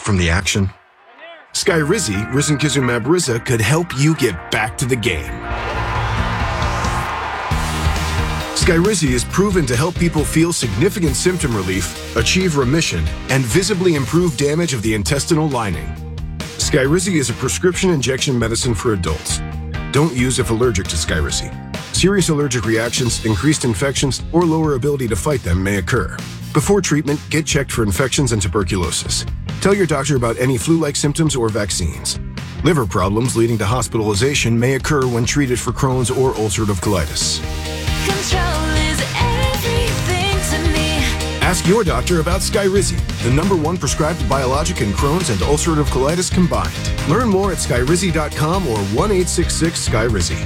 from the action? Skyrizi, risankizumab Riza, could help you get back to the game. Skyrizi is proven to help people feel significant symptom relief, achieve remission, and visibly improve damage of the intestinal lining. Skyrizi is a prescription injection medicine for adults. Don't use if allergic to Skyrizi. Serious allergic reactions, increased infections, or lower ability to fight them may occur. Before treatment, get checked for infections and tuberculosis. Tell your doctor about any flu-like symptoms or vaccines. Liver problems leading to hospitalization may occur when treated for Crohn's or ulcerative colitis. Control is everything to me. Ask your doctor about Skyrizi, the #1 prescribed biologic in Crohn's and ulcerative colitis combined. Learn more at skyrizi.com or 1-866-SKYRIZI.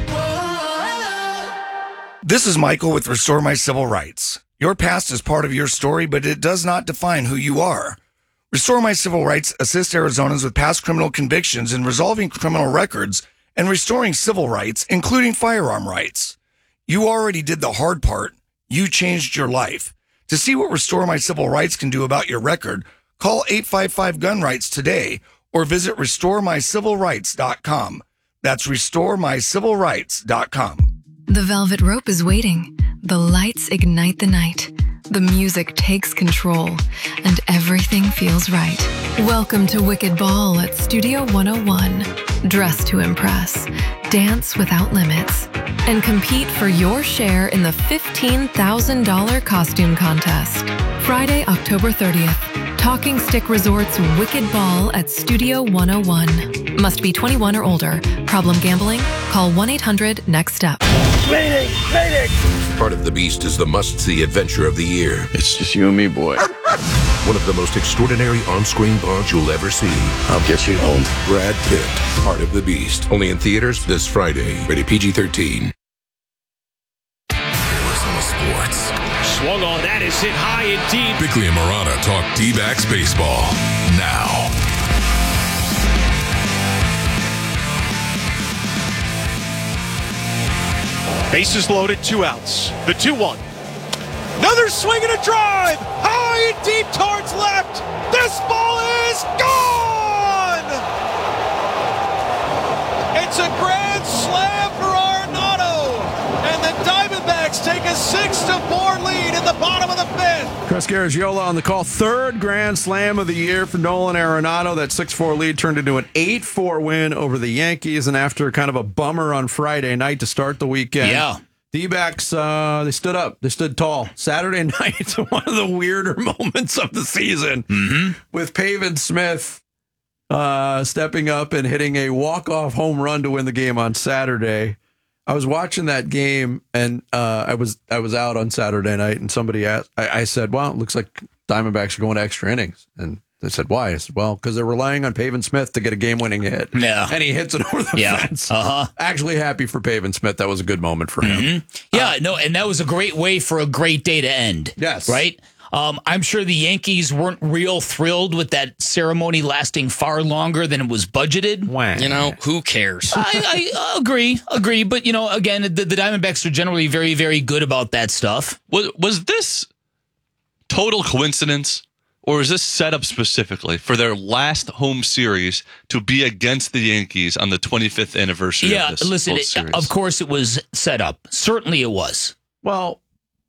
This is Michael with Restore My Civil Rights. Your past is part of your story, but it does not define who you are. Restore My Civil Rights assists Arizonans with past criminal convictions in resolving criminal records and restoring civil rights, including firearm rights. You already did the hard part. You changed your life. To see what Restore My Civil Rights can do about your record, call 855-GUN-RIGHTS today or visit RestoreMyCivilRights.com. That's RestoreMyCivilRights.com. The velvet rope is waiting. The lights ignite the night. The music takes control, and everything feels right. Welcome to Wicked Ball at Studio 101. Dress to impress, dance without limits, and compete for your share in the $15,000 costume contest. Friday, October 30th. Talking Stick Resort's Wicked Ball at Studio 101. Must be 21 or older. Problem gambling? Call 1-800-NEXT-STEP. Part of the Beast is the must-see adventure of the year. It's just you and me, boy. One of the most extraordinary on-screen bonds you'll ever see. I'll get you home. Brad Pitt, Part of the Beast. Only in theaters this Friday. Rated PG-13. Arizona Sports. Swung on, that is hit high and deep. Bickley and Murata talk D-backs baseball now. Bases loaded, 2 outs. The 2-1. Another swing and a drive. High and deep towards left. This ball is gone. It's a grand slam for Arenado. And the Diamondbacks take a 6-4 lead in the bottom of the 5th. Chris Garagiola on the call. Third grand slam of the year for Nolan Arenado. That 6-4 lead turned into an 8-4 win over the Yankees. And after kind of a bummer on Friday night to start the weekend, D-backs, they stood up. They stood tall. Saturday night, one of the weirder moments of the season, with Pavin Smith stepping up and hitting a walk-off home run to win the game on Saturday. I was watching that game, and I was out on Saturday night, and somebody asked, I said, well, it looks like Diamondbacks are going to extra innings. And they said, why? I said, well, because they're relying on Pavin Smith to get a game-winning hit. Yeah. And he hits it over the fence. Actually happy for Pavin Smith. That was a good moment for him. And that was a great way for a great day to end. Yes. Right? I'm sure the Yankees weren't real thrilled with that ceremony lasting far longer than it was budgeted. You know, who cares? I agree. But, you know, again, the Diamondbacks are generally very, very good about that stuff. Was this total coincidence, or is this set up specifically for their last home series to be against the Yankees on the 25th anniversary of this listen, series? Of course it was set up. Certainly it was. Well,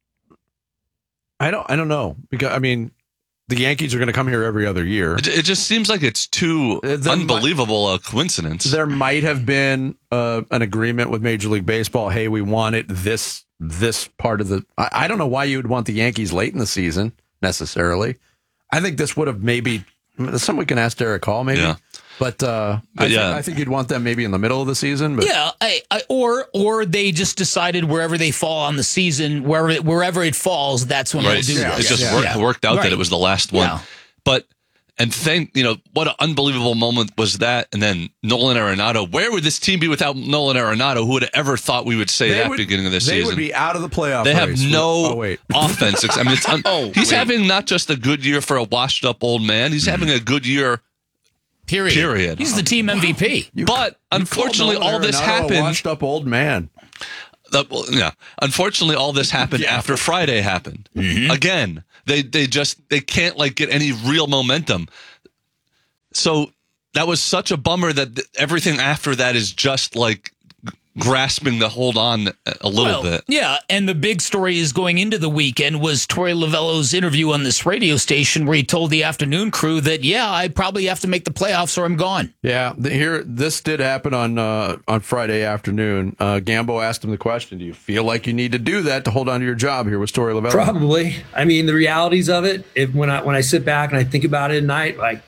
I don't know, because I mean, the Yankees are going to come here every other year. It just seems like it's too unbelievable a coincidence. There might have been an agreement with Major League Baseball. Hey, we want it this part of the. I don't know why you would want the Yankees late in the season necessarily. I think this would have maybe. Something we can ask Derek Hall maybe. Yeah. But I think you'd want them maybe in the middle of the season. But. Yeah, or they just decided wherever they fall on the season, wherever it falls, that's when they'll do this. It just worked out that it was the last one. Yeah. But what an unbelievable moment was that. And then Nolan Arenado. Where would this team be without Nolan Arenado? Who would have ever thought we would say that beginning of the season? They would be out of the playoff. They race. have no offense. I mean, he's having not just a good year for a washed up old man. He's having a good year. Period. He's the team MVP. But unfortunately, all this happened. A washed up old man. Unfortunately, all this happened after Friday happened. Again, they can't get any real momentum. So that was such a bummer that everything after that is just like grasping to hold on a little bit. Yeah, and the big story is going into the weekend was Torey Lovello's interview on this radio station where he told the afternoon crew that, I probably have to make the playoffs or I'm gone. Yeah, this did happen on Friday afternoon. Gambo asked him the question, do you feel like you need to do that to hold on to your job? Here was Torey Lovello. Probably. I mean, the realities of it, when I sit back and I think about it at night, like,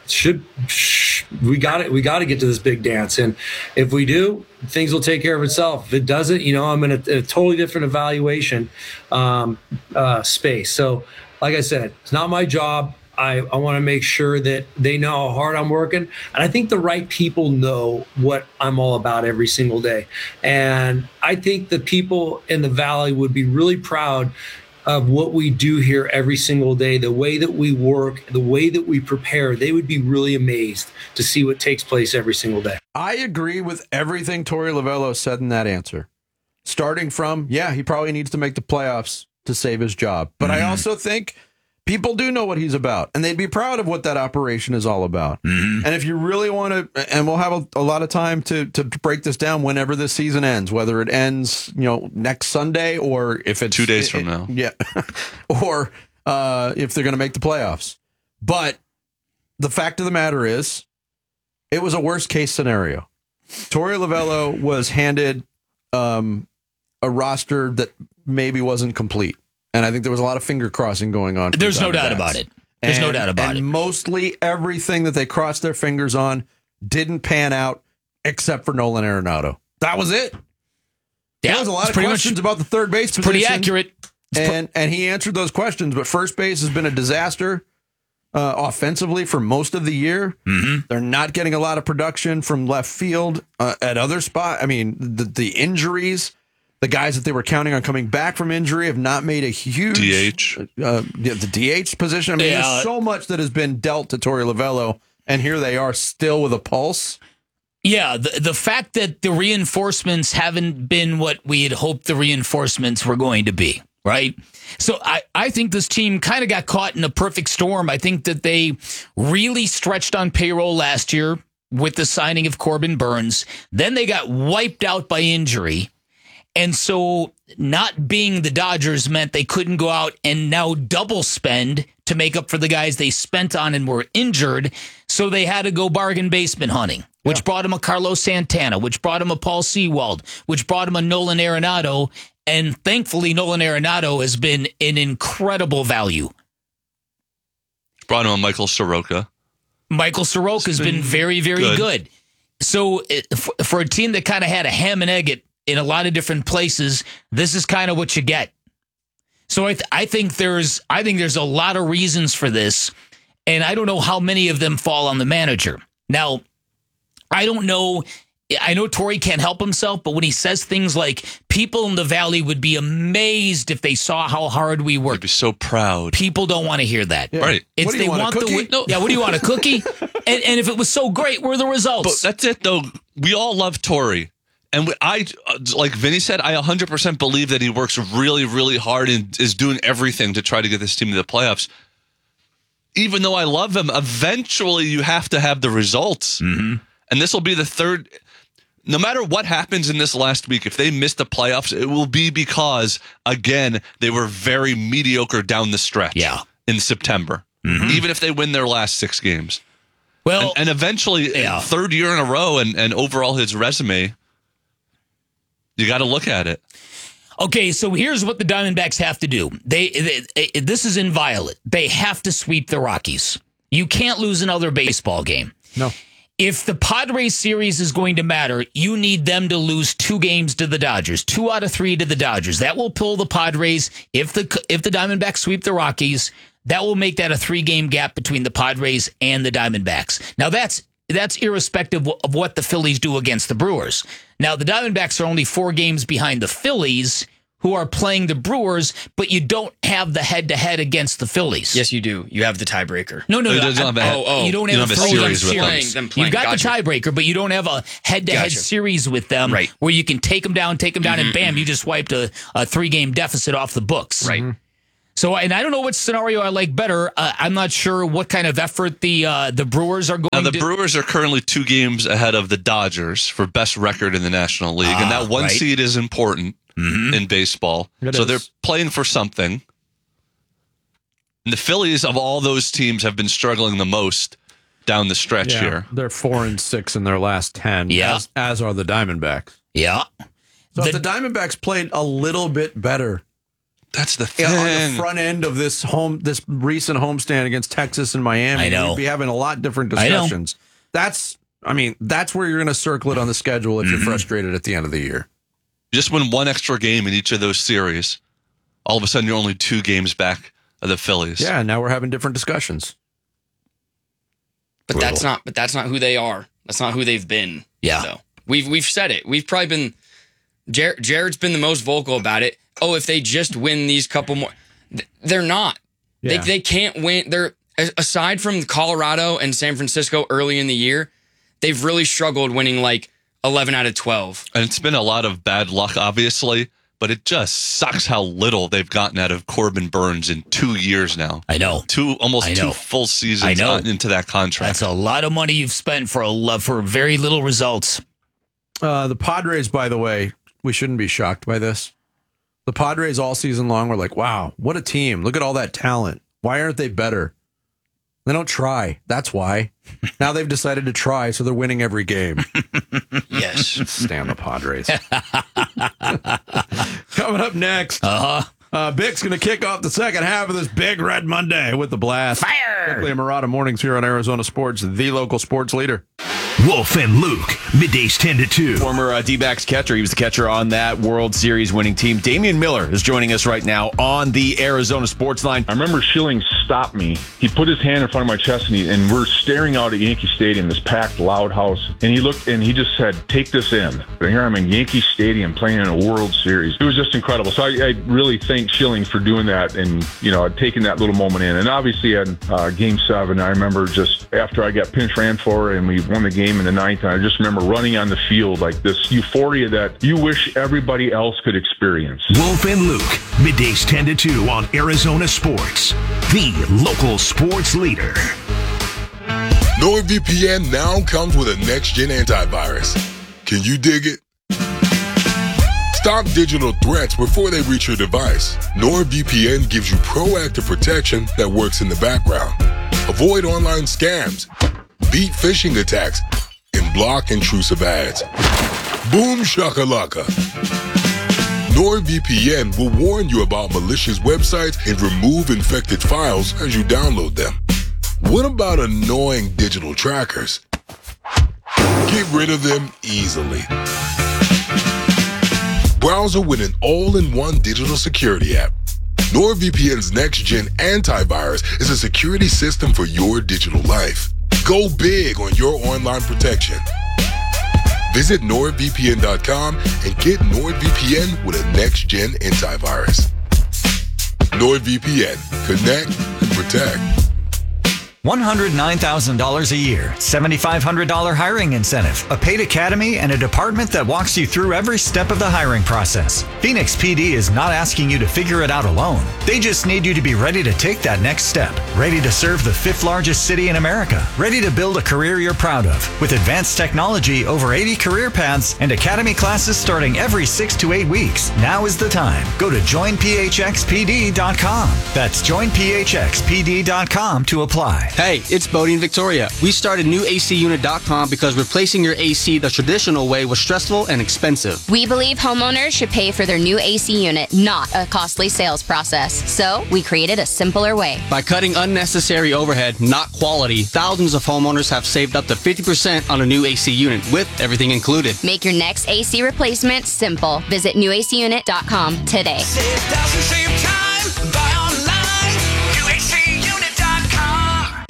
we got to get to this big dance, and if we do, things will take care of itself. If it doesn't, I'm in a totally different evaluation space. So like I said, it's not my job. I want to make sure that they know how hard I'm working, and I think the right people know what I'm all about every single day. And I think the people in the Valley would be really proud of what we do here every single day, the way that we work, the way that we prepare. They would be really amazed to see what takes place every single day. I agree with everything Torey Lovello said in that answer. Starting from, he probably needs to make the playoffs to save his job. But I also think people do know what he's about, and they'd be proud of what that operation is all about. And if you really want to, and we'll have a lot of time to break this down whenever this season ends, whether it ends, next Sunday or if it's 2 days from now. Yeah. Or if they're going to make the playoffs. But the fact of the matter is, it was a worst case scenario. Torey Lovello was handed a roster that maybe wasn't complete. And I think there was a lot of finger crossing going on. There's no doubt about it. There's no doubt about it. And mostly everything that they crossed their fingers on didn't pan out except for Nolan Arenado. That was it. Yeah, there was a lot of questions about the third base position. Pretty accurate. And he answered those questions, but first base has been a disaster offensively for most of the year. They're not getting a lot of production from left field at other spots. I mean, the injuries. The guys that they were counting on coming back from injury have not made a huge DH. The DH position. I mean, there's so much that has been dealt to Torey Lovello, and here they are still with a pulse. Yeah, the fact that the reinforcements haven't been what we had hoped the reinforcements were going to be, right? So I think this team kind of got caught in a perfect storm. I think that they really stretched on payroll last year with the signing of Corbin Burns. Then they got wiped out by injury. And so not being the Dodgers meant they couldn't go out and now double spend to make up for the guys they spent on and were injured. So they had to go bargain basement hunting, which brought him a Carlos Santana, which brought him a Paul Sewald, which brought him a Nolan Arenado. And thankfully, Nolan Arenado has been an incredible value. Brought him a Michael Soroka. Michael Soroka has been very, very good. So for a team that kind of had a ham and egg in a lot of different places, this is kind of what you get. So I think there's a lot of reasons for this, and I don't know how many of them fall on the manager. Now, I don't know. I know Torey can't help himself, but when he says things like people in the Valley would be amazed if they saw how hard we work. They'd be so proud. People don't want to hear that. Yeah. Right. It's they want the win. No. Yeah, what do you want, a cookie? and if it was so great, where are the results? But that's it, though. We all love Torey. And I, like Vinny said, I 100% believe that he works really, really hard and is doing everything to try to get this team to the playoffs. Even though I love him, eventually you have to have the results. And this will be the third. No matter what happens in this last week, if they miss the playoffs, it will be because, again, they were very mediocre down the stretch in September. Even if they win their last 6 games. Well, and eventually, third year in a row and overall his resume, you got to look at it. Okay, so here's what the Diamondbacks have to do. This is inviolate. They have to sweep the Rockies. You can't lose another baseball game. No. If the Padres series is going to matter, you need them to lose 2 games to the Dodgers, 2 out of 3 to the Dodgers. That will pull the Padres. If the Diamondbacks sweep the Rockies, that will make that a 3-game gap between the Padres and the Diamondbacks. Now that's irrespective of what the Phillies do against the Brewers. Now, the Diamondbacks are only 4 games behind the Phillies, who are playing the Brewers, but you don't have the head-to-head against the Phillies. Yes, you do. You have the tiebreaker. No, you don't have a series with them. You've got the tiebreaker, but you don't have a head-to-head series with them where you can take them down, and bam, you just wiped a 3-game deficit off the books. Right. So, and I don't know which scenario I like better. I'm not sure what kind of effort the Brewers are going to. Now, the Brewers are currently 2 games ahead of the Dodgers for best record in the National League. And that one seed is important in baseball. They're playing for something. And the Phillies, of all those teams, have been struggling the most down the stretch here. They're 4-6 in their last 10, as are the Diamondbacks. Yeah. So if the Diamondbacks played a little bit better, that's the thing. On the front end of this recent homestand against Texas and Miami, I know. we'd be having a lot different discussions. That's where you're going to circle it on the schedule if you're frustrated at the end of the year. You just win one extra game in each of those series. All of a sudden, you're only 2 games back of the Phillies. Yeah, now we're having different discussions. But that's not who they are. That's not who they've been. Yeah. So we've said it. We've probably been Jared's been the most vocal about it. Oh, if they just win these couple more, they're not. Yeah. They can't win. They're aside from Colorado and San Francisco early in the year, they've really struggled winning like 11 out of 12. And it's been a lot of bad luck, obviously, but it just sucks how little they've gotten out of Corbin Burns in 2 years now. I know. Almost 2 full seasons into that contract. That's a lot of money you've spent for very little results. The Padres, by the way, we shouldn't be shocked by this. The Padres all season long were like, wow, what a team. Look at all that talent. Why aren't they better? They don't try. That's why. Now they've decided to try, so they're winning every game. Yes. Stand the Padres. Coming up next, Bick's going to kick off the second half of this Big Red Monday with the Blast. Fire! Quickly, Murata Mornings here on Arizona Sports, the local sports leader. Wolf and Luke, middays 10 to 2. Former D-backs catcher. He was the catcher on that World Series winning team. Damian Miller is joining us right now on the Arizona Sports Line. I remember Schilling stopped me. He put his hand in front of my chest, and we're staring out at Yankee Stadium, this packed, loud house. And he looked, and he just said, take this in. And here I'm in Yankee Stadium playing in a World Series. It was just incredible. So I really thank Schilling for doing that and, taking that little moment in. And obviously at Game 7, I remember just after I got pinch ran for and we won the game in the 9th, and I just remember running on the field like this euphoria that you wish everybody else could experience. Wolf and Luke, middays 10 to 2 on Arizona Sports, the local sports leader. NordVPN now comes with a next-gen antivirus. Can you dig it? Stop digital threats before they reach your device. NordVPN gives you proactive protection that works in the background. Avoid online scams, beat phishing attacks, and block intrusive ads. Boom shakalaka. NordVPN will warn you about malicious websites and remove infected files as you download them. What about annoying digital trackers? Get rid of them easily. Browser with an all-in-one digital security app. NordVPN's next-gen antivirus is a security system for your digital life. Go big on your online protection. Visit NordVPN.com and get NordVPN with a next-gen antivirus. NordVPN. Connect and protect. $109,000 a year, $7,500 hiring incentive, a paid academy, and a department that walks you through every step of the hiring process. Phoenix PD is not asking you to figure it out alone. They just need you to be ready to take that next step, ready to serve the 5th largest city in America, ready to build a career you're proud of. With advanced technology, over 80 career paths, and academy classes starting every 6 to 8 weeks, now is the time. Go to joinphxpd.com. That's joinphxpd.com to apply. Hey, it's Bodie and Victoria. We started newACUnit.com because replacing your AC the traditional way was stressful and expensive. We believe homeowners should pay for their new AC unit, not a costly sales process. So we created a simpler way. By cutting unnecessary overhead, not quality, thousands of homeowners have saved up to 50% on a new AC unit with everything included. Make your next AC replacement simple. Visit newACUnit.com today. Save thousands, save time, buy online, newACUnit.com. Hey,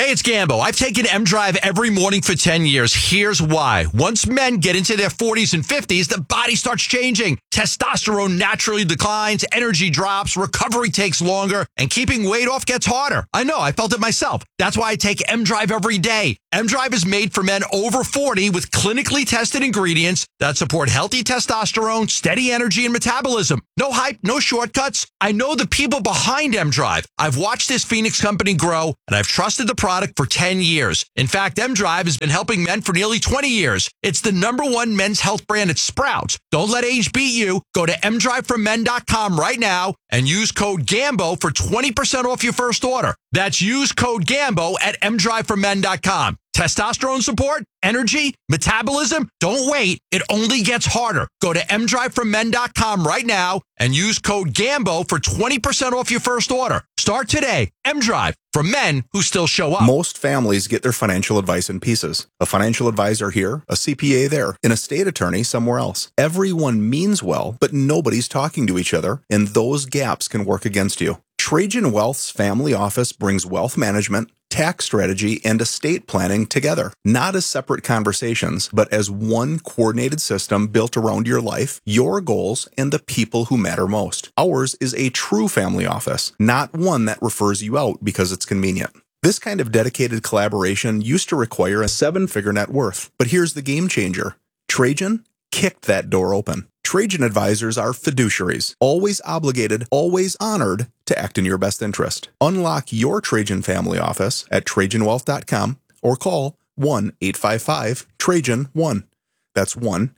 Hey, it's Gambo. I've taken M-Drive every morning for 10 years. Here's why. Once men get into their 40s and 50s, the body starts changing. Testosterone naturally declines, energy drops, recovery takes longer, and keeping weight off gets harder. I know, I felt it myself. That's why I take M-Drive every day. M-Drive is made for men over 40 with clinically tested ingredients that support healthy testosterone, steady energy, and metabolism. No hype, no shortcuts. I know the people behind M-Drive. I've watched this Phoenix company grow, and I've trusted the product for 10 years. In fact, M-Drive has been helping men for nearly 20 years. It's the #1 men's health brand at Sprouts. Don't let age beat you. Go to mdriveformen.com right now and use code GAMBO for 20% off your first order. That's use code GAMBO at mdriveformen.com. Testosterone support, energy, metabolism. Don't wait. It only gets harder. Go to mdriveformen.com right now and use code GAMBO for 20% off your first order. Start today. M-Drive, for men who still show up. Most families get their financial advice in pieces. A financial advisor here, a CPA there, an estate attorney somewhere else. Everyone means well, but nobody's talking to each other, and those gaps can work against you. Trajan Wealth's family office brings wealth management, tax strategy, and estate planning together, not as separate conversations, but as one coordinated system built around your life, your goals, and the people who matter most. Ours is a true family office, not one that refers you out because it's convenient. This kind of dedicated collaboration used to require a 7-figure net worth, but here's the game changer. Trajan kicked that door open. Trajan advisors are fiduciaries, always obligated, always honored to act in your best interest. Unlock your Trajan family office at TrajanWealth.com or call 1-855-TRAJAN-1. That's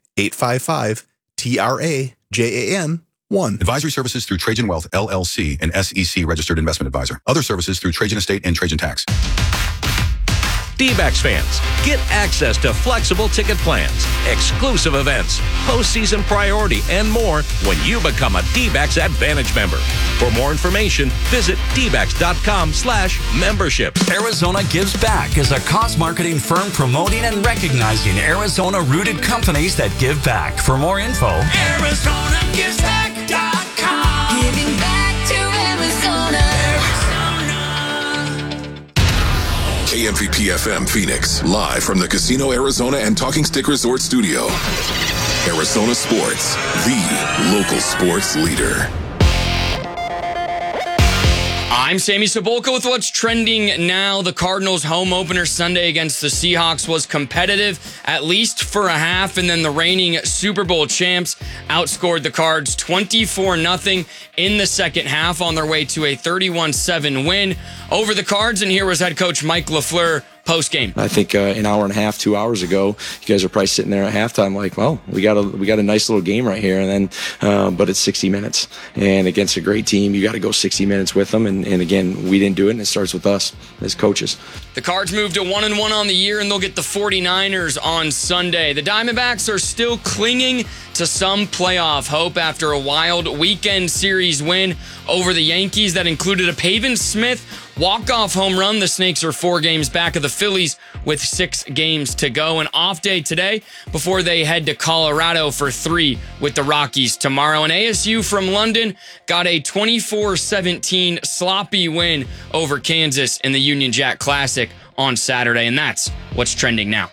1-855-TRAJAN-1. Advisory services through Trajan Wealth, LLC, an SEC registered investment advisor. Other services through Trajan Estate and Trajan Tax. D-backs fans, get access to flexible ticket plans, exclusive events, postseason priority, and more when you become a D-backs Advantage member. For more information, visit dbacks.com/membership. Arizona Gives Back is a cost marketing firm promoting and recognizing Arizona-rooted companies that give back. For more info, ArizonaGivesBack.com. Giving back to Arizona. KMVP FM Phoenix, live from the Casino Arizona and Talking Stick Resort Studio. Arizona Sports, the local sports leader. I'm Sammy Cebulka with what's trending now. The Cardinals' home opener Sunday against the Seahawks was competitive, at least for a half, and then the reigning Super Bowl champs outscored the Cards 24-0 in the second half on their way to a 31-7 win over the Cards. And here was head coach Mike LaFleur post-game. I think an hour and a half, 2 hours ago, you guys are probably sitting there at halftime like, well, we got a nice little game right here, and then but it's 60 minutes. And against a great team, you got to go 60 minutes with them. And again, we didn't do it, and it starts with us as coaches. The Cards moved to 1-1 on the year, and they'll get the 49ers on Sunday. The Diamondbacks are still clinging to some playoff hope after a wild weekend series win over the Yankees that included a Pavin Smith walk-off home run. The Snakes are 4 games back of the Phillies with 6 games to go. An off day today before they head to Colorado for 3 with the Rockies tomorrow. And ASU from London got a 24-17 sloppy win over Kansas in the Union Jack Classic on Saturday. And that's what's trending now.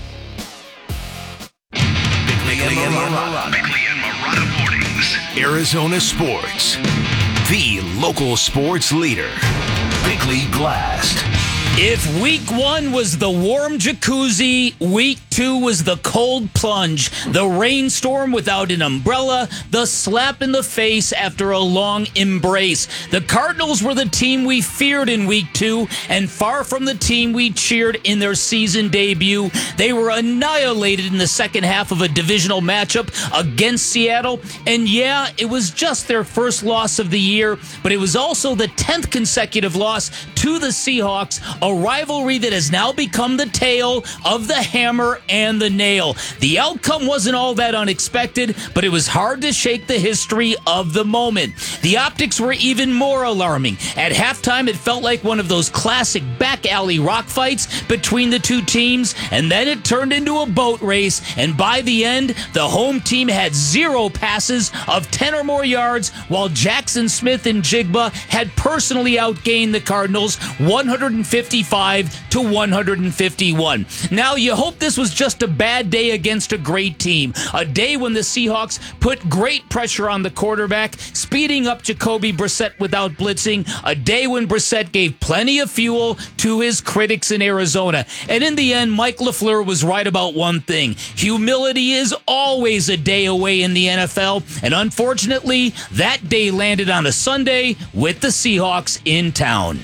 Bickley and Marotta Mornings. Arizona Sports, the local sports leader. Bickley Blast. If week 1 was the warm jacuzzi, week 2 was the cold plunge, the rainstorm without an umbrella, the slap in the face after a long embrace. The Cardinals were the team we feared in week 2 and far from the team we cheered in their season debut. They were annihilated in the second half of a divisional matchup against Seattle. And yeah, it was just their first loss of the year, but it was also the 10th consecutive loss to the Seahawks, a rivalry that has now become the tale of the hammer and the nail. The outcome wasn't all that unexpected, but it was hard to shake the history of the moment. The optics were even more alarming. At halftime, it felt like one of those classic back alley rock fights between the two teams, and then it turned into a boat race, and by the end, the home team had 0 passes of 10 or more yards, while Jackson Smith and Jigba had personally outgained the Cardinals 150 155-151. Now, you hope this was just a bad day against a great team. A day when the Seahawks put great pressure on the quarterback, speeding up Jacoby Brissett without blitzing. A day when Brissett gave plenty of fuel to his critics in Arizona. And in the end, Mike LaFleur was right about one thing. Humility is always a day away in the NFL. And unfortunately, that day landed on a Sunday with the Seahawks in town.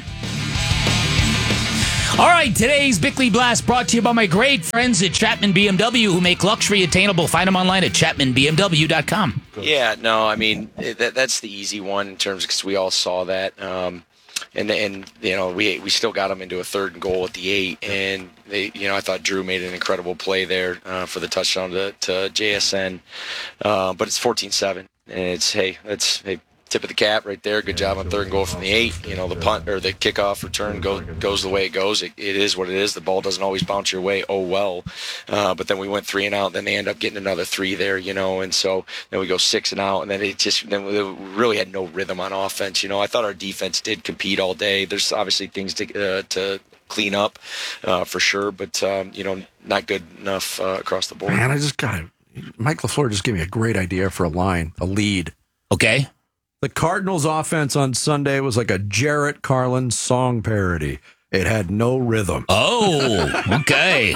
All right, today's Bickley Blast brought to you by my great friends at Chapman BMW, who make luxury attainable. Find them online at chapmanbmw.com. Yeah, no, I mean, that's the easy one in terms because we all saw that. And you know, we still got them into a 3rd and goal at the 8, and I thought Drew made an incredible play there for the touchdown to JSN, but it's 14-7, and it's tip of the cap right there. Good job on 3rd and goal from the 8. You know, the punt or the kickoff return goes the way it goes. It is what it is. The ball doesn't always bounce your way. Oh well, but then we went 3 and out. Then they end up getting another 3 there. You know, and so then we go 6 and out, and then we really had no rhythm on offense. You know, I thought our defense did compete all day. There's obviously things to clean up for sure, but not good enough across the board. Man, Mike LaFleur just gave me a great idea for a lead. Okay. The Cardinals' offense on Sunday was like a Jarrett Carlin song parody. It had no rhythm. Oh, okay.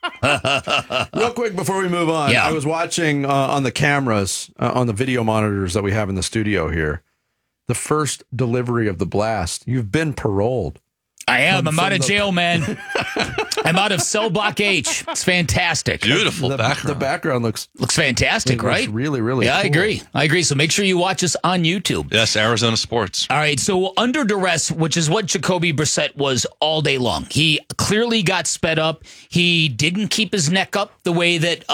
Real quick before we move on, I was watching on the cameras, on the video monitors that we have in the studio here, the first delivery of the blast. You've been paroled. I am. I'm out of jail, man. I'm out of cell block H. It's fantastic. Beautiful background. The background looks fantastic, right? Looks really, really cool. I agree. So make sure you watch us on YouTube. Yes, Arizona Sports. All right, so under duress, which is what Jacoby Brissett was all day long. He clearly got sped up. He didn't keep his neck up the way that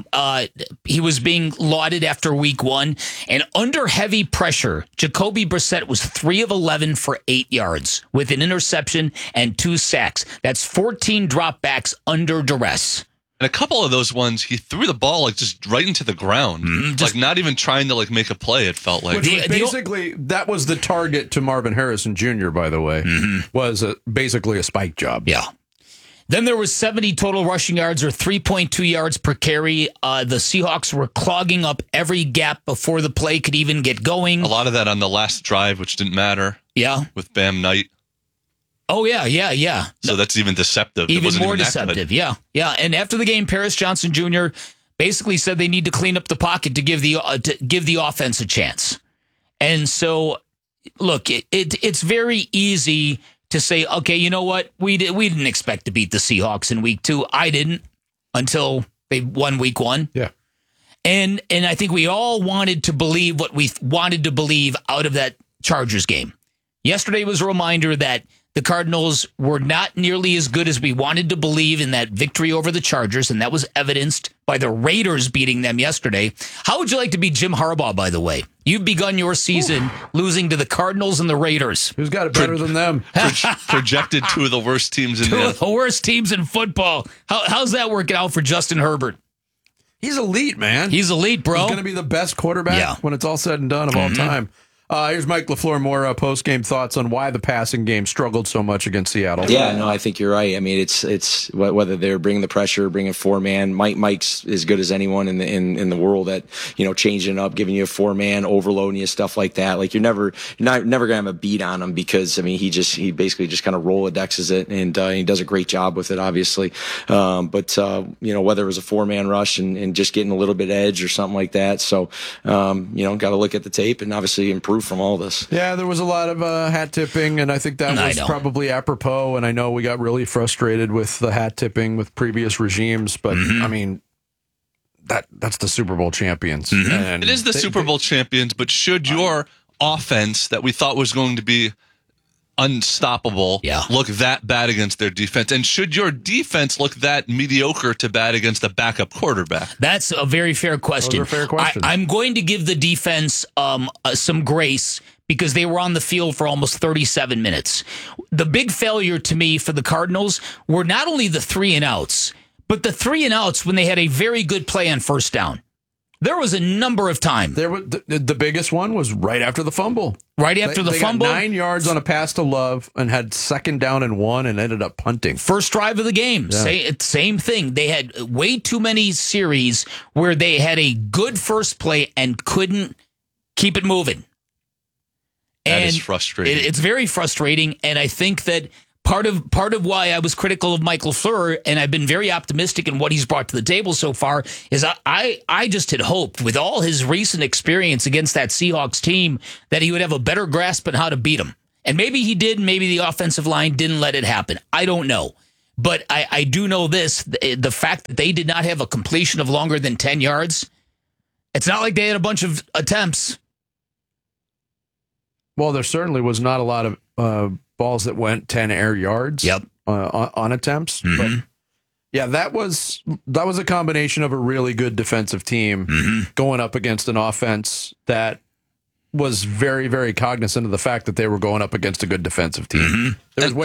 he was being lauded after week 1. And under heavy pressure, Jacoby Brissett was 3 of 11 for 8 yards with an interception and 2 sacks. That's 14 dropbacks under duress. And a couple of those ones, he threw the ball like just right into the ground, like not even trying to like make a play. It felt like basically that was the target to Marvin Harrison Jr. By the way, was basically a spike job. Yeah. Then there was 70 total rushing yards, or 3.2 yards per carry. The Seahawks were clogging up every gap before the play could even get going. A lot of that on the last drive, which didn't matter. Yeah, with Bam Knight. Oh, yeah. So that's even deceptive. Even more deceptive, yeah. And after the game, Paris Johnson Jr. basically said they need to clean up the pocket to give the offense a chance. And so, look, it's very easy to say, okay, you know what? We didn't expect to beat the Seahawks in week 2. I didn't until they won week 1. Yeah. And I think we all wanted to believe what we wanted to believe out of that Chargers game. Yesterday was a reminder that the Cardinals were not nearly as good as we wanted to believe in that victory over the Chargers, and that was evidenced by the Raiders beating them yesterday. How would you like to be Jim Harbaugh, by the way? You've begun your season losing to the Cardinals and the Raiders. Who's got it better than them? Projected 2 of the worst teams in the worst teams in football. How's that working out for Justin Herbert? He's elite, man. He's elite, bro. He's going to be the best quarterback when it's all said and done of all time. Here's Mike LaFleur, more post-game thoughts on why the passing game struggled so much against Seattle. Yeah, no, I think you're right. I mean, it's whether they're bringing the pressure, bringing 4-man. Mike's as good as anyone in the world at changing it up, giving you a 4-man, overloading you, stuff like that. Like you're never gonna have a beat on him because I mean he basically just kind of Rolodexes it and he does a great job with it, obviously. But whether it was a 4-man rush and just getting a little bit edge or something like that. So got to look at the tape and obviously improve from all this. Yeah, there was a lot of hat tipping, and I think that was probably apropos. And I know we got really frustrated with the hat tipping with previous regimes, but I mean, that's the Super Bowl champions. And it is the Super Bowl champions, but should your offense that we thought was going to be unstoppable look that bad against their defense? And should your defense look that mediocre to bad against a backup quarterback? That's a very fair question. Those are fair questions. I'm going to give the defense some grace because they were on the field for almost 37 minutes. The big failure to me for the Cardinals were not only the 3 and outs, but the 3 and outs when they had a very good play on first down. There was a number of times. There was the biggest one was right after the fumble. Right after the fumble, got 9 yards on a pass to Love and had 2nd down and 1 and ended up punting. First drive of the game, same thing. They had way too many series where they had a good first play and couldn't keep it moving. That is frustrating. It's very frustrating, and I think that part of why I was critical of Mike LaFleur, and I've been very optimistic in what he's brought to the table so far, is I just had hoped, with all his recent experience against that Seahawks team, that he would have a better grasp on how to beat them. And maybe he did, maybe the offensive line didn't let it happen. I don't know. But I do know this, the fact that they did not have a completion of longer than 10 yards, it's not like they had a bunch of attempts. Well, there certainly was not a lot of balls that went 10 air yards on attempts. Mm-hmm. But yeah, that was a combination of a really good defensive team going up against an offense that was very, very cognizant of the fact that they were going up against a good defensive team.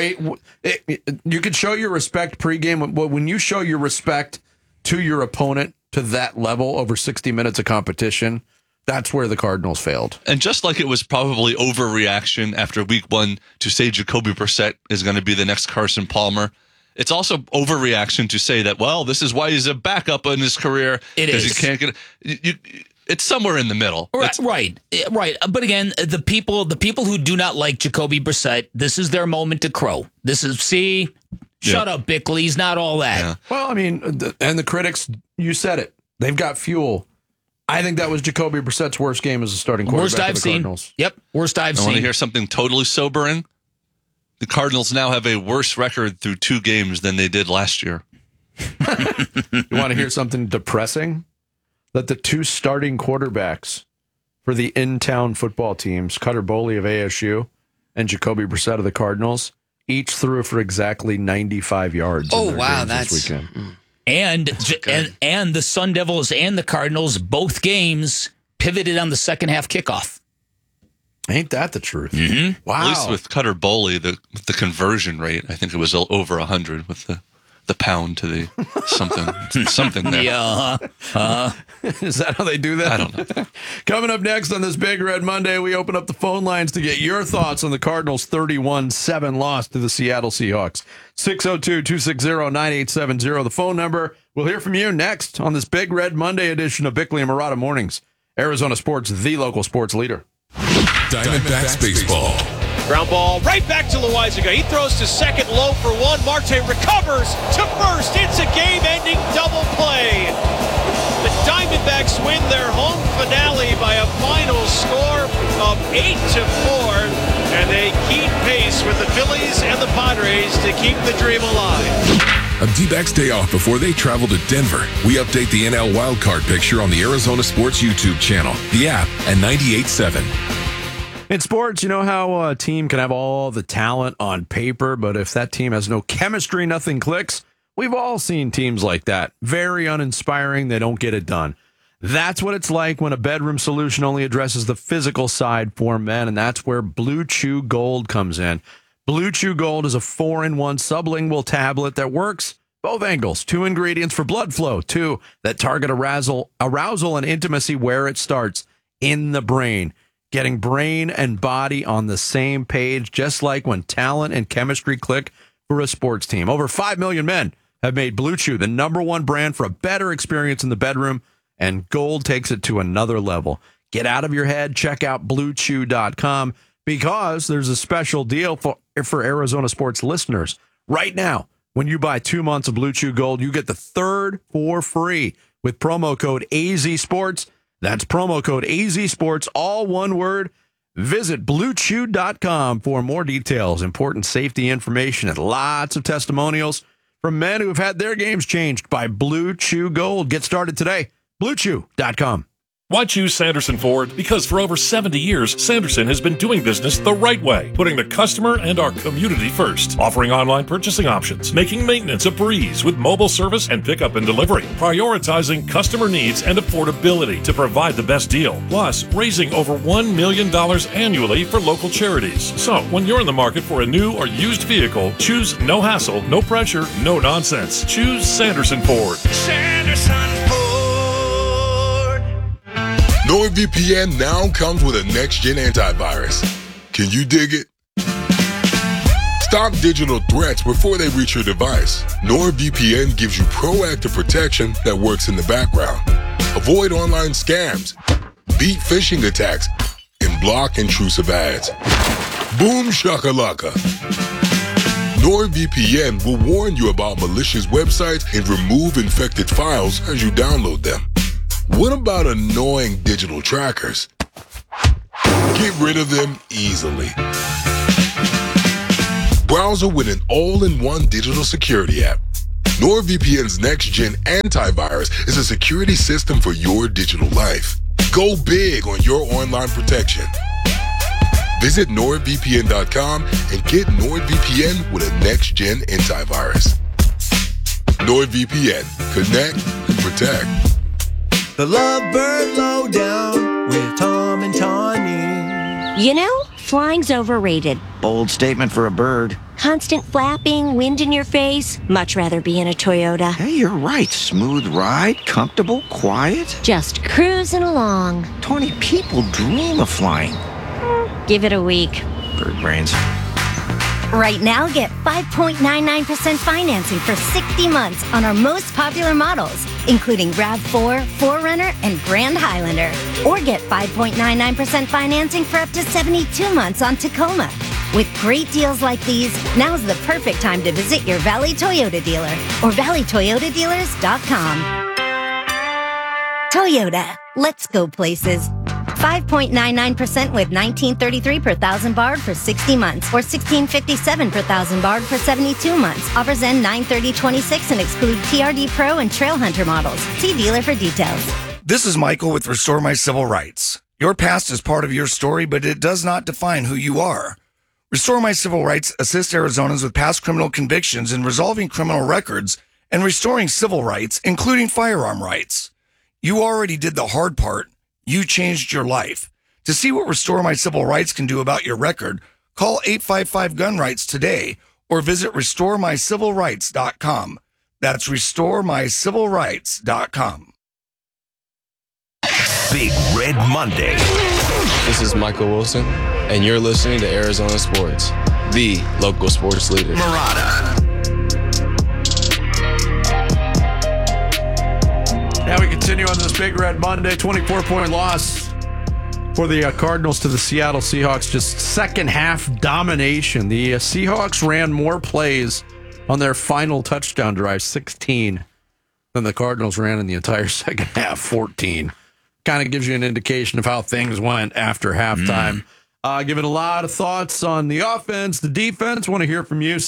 You could show your respect pregame. When you show your respect to your opponent to that level over 60 minutes of competition, that's where the Cardinals failed. And just like it was probably overreaction after week 1 to say Jacoby Brissett is going to be the next Carson Palmer, it's also overreaction to say that, well, this is why he's a backup in his career. It is. He can't get it's somewhere in the middle. Right. But again, the people who do not like Jacoby Brissett, this is their moment to crow. This is, shut up, Bickley. He's not all that. Yeah. Well, I mean, and the critics, you said it. They've got fuel. I think that was Jacoby Brissett's worst game as a starting quarterback Worst I've of the seen. Cardinals. Yep, worst I've seen. I want to hear something totally sobering. The Cardinals now have a worse record through 2 games than they did last year. You want to hear something depressing? That the 2 starting quarterbacks for the in-town football teams, Cutter Boley of ASU and Jacoby Brissett of the Cardinals, each threw for exactly 95 yards. Oh, wow, that's this weekend. And the Sun Devils and the Cardinals, both games pivoted on the second half kickoff. Ain't that the truth? Mm-hmm. Wow. At least with Cutter Boley, the conversion rate, I think it was over 100 with the pound to the something there. Yeah. Is that how they do that? I don't know. Coming up next on this Big Red Monday, we open up the phone lines to get your thoughts on the Cardinals' 31-7 loss to the Seattle Seahawks. 602-260-9870, the phone number. We'll hear from you next on this Big Red Monday edition of Bickley and Marotta Mornings. Arizona Sports, the local sports leader. Diamondbacks baseball. Ground ball right back to Loizaga. He throws to second, low for 1. Marte recovers to first. It's a game-ending double play. The Diamondbacks win their home finale by a final score of 8-4, and they keep pace with the Phillies and the Padres to keep the dream alive. A D-backs day off before they travel to Denver. We update the NL wildcard picture on the Arizona Sports YouTube channel, the app, and 98.7. In sports, you know how a team can have all the talent on paper, but if that team has no chemistry, nothing clicks? We've all seen teams like that. Very uninspiring. They don't get it done. That's what it's like when a bedroom solution only addresses the physical side for men, and that's where Blue Chew Gold comes in. Blue Chew Gold is a 4-in-1 sublingual tablet that works both angles. 2 ingredients for blood flow. 2 that target arousal and intimacy where it starts, in the brain. Getting brain and body on the same page, just like when talent and chemistry click for a sports team. Over 5 million men have made Blue Chew the #1 brand for a better experience in the bedroom, and Gold takes it to another level. Get out of your head. Check out BlueChew.com because there's a special deal for Arizona sports listeners. Right now, when you buy 2 months of Blue Chew Gold, you get the 3rd for free with promo code AZSports. That's promo code AZSports, all one word. Visit BlueChew.com for more details, important safety information, and lots of testimonials from men who have had their games changed by Blue Chew Gold. Get started today. BlueChew.com. Why choose Sanderson Ford? Because for over 70 years, Sanderson has been doing business the right way, putting the customer and our community first, offering online purchasing options, making maintenance a breeze with mobile service and pickup and delivery, prioritizing customer needs and affordability to provide the best deal, plus raising over $1 million annually for local charities. So, when you're in the market for a new or used vehicle, choose no hassle, no pressure, no nonsense. Choose Sanderson Ford. Sanderson Ford. NordVPN now comes with a next-gen antivirus. Can you dig it? Stop digital threats before they reach your device. NordVPN gives you proactive protection that works in the background. Avoid online scams, beat phishing attacks, and block intrusive ads. Boom shakalaka. NordVPN will warn you about malicious websites and remove infected files as you download them. What about annoying digital trackers? Get rid of them easily. Browser with an all-in-one digital security app. NordVPN's next-gen antivirus is a security system for your digital life. Go big on your online protection. Visit NordVPN.com and get NordVPN with a next-gen antivirus. NordVPN. Connect and protect. The Lovebird Lowdown with Tom and Tawny. You know, flying's overrated. Bold statement for a bird. Constant flapping, wind in your face. Much rather be in a Toyota. Hey, you're right. Smooth ride, comfortable, quiet. Just cruising along. 20 people dream of flying. Give it a week. Bird brains. Right now, get 5.99% financing for 60 months on our most popular models, including RAV4, 4Runner, and Grand Highlander. Or get 5.99% financing for up to 72 months on Tacoma. With great deals like these, now's the perfect time to visit your Valley Toyota dealer or valleytoyotadealers.com. Toyota, let's go places. 5.99% with $19.33 per thousand barred for 60 months or $16.57 per thousand barred for 72 months. Offers end 9/30/26 and exclude TRD Pro and Trail Hunter models. See dealer for details. This is Michael with Restore My Civil Rights. Your past is part of your story, but it does not define who you are. Restore My Civil Rights assists Arizonans with past criminal convictions in resolving criminal records and restoring civil rights, including firearm rights. You already did the hard part. You changed your life. To see what Restore My Civil Rights can do about your record, call 855 Gun Rights today or visit RestoreMyCivilRights.com. That's RestoreMyCivilRights.com. Big Red Monday. This is Michael Wilson, and you're listening to Arizona Sports, the local sports leader. Murata. Now we continue on this Big Red Monday. 24-point loss for the Cardinals to the Seattle Seahawks. Just second half domination. The Seahawks ran more plays on their final touchdown drive, 16, than the Cardinals ran in the entire second half, 14. Kind of gives you an indication of how things went after halftime. Giving a lot of thoughts on the offense, the defense. Want to hear from you,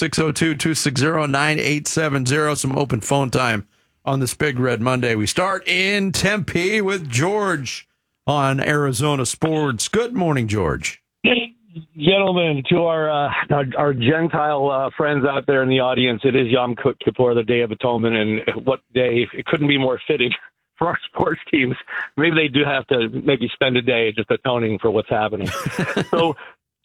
602-260-9870. Some open phone time on this Big Red Monday. We start in Tempe with George on Arizona Sports. Good morning, George. Gentlemen, to our Gentile friends out there in the audience, it is Yom Kippur, the Day of Atonement, and what day, it couldn't be more fitting for our sports teams. Maybe they do have to spend a day just atoning for what's happening. So,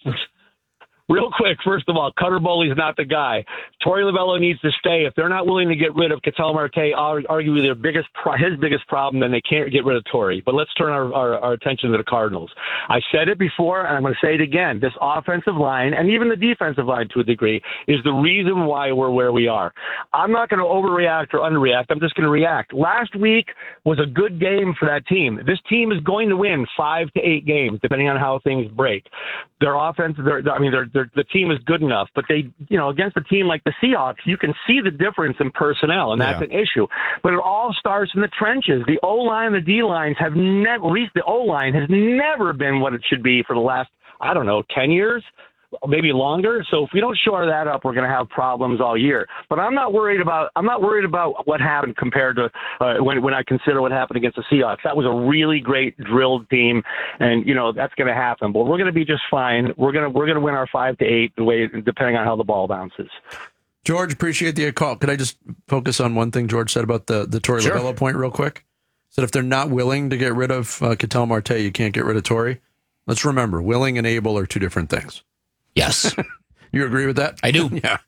real quick, first of all, Cutter Bowley's not the guy. Torey Lovullo needs to stay. If they're not willing to get rid of Ketel Marte, arguably his biggest problem, then they can't get rid of Torey. But let's turn our attention to the Cardinals. I said it before, and I'm going to say it again. This offensive line, and even the defensive line to a degree, is the reason why we're where we are. I'm not going to overreact or underreact. I'm just going to react. Last week was a good game for that team. This team is going to win 5 to 8 games, depending on how things break. Their offense, the team is good enough, but they, against a team like the Seahawks, you can see the difference in personnel, and that's an issue. But it all starts in the trenches. The O-line and the D-lines have never, at least the O-line has never been what it should be for the last, 10 years, maybe longer. So if we don't shore that up, we're going to have problems all year. But I'm not worried about what happened compared to when I consider what happened against the Seahawks. That was a really great drilled team, and that's going to happen. But we're going to be just fine. We're going to win our 5 to 8 depending on how the ball bounces. George, appreciate the call. Could I just focus on one thing George said about the Torey Lovullo point real quick? Said if they're not willing to get rid of Ketel Marte, you can't get rid of Torey. Let's remember, willing and able are two different things. Yes. You agree with that? I do. Yeah.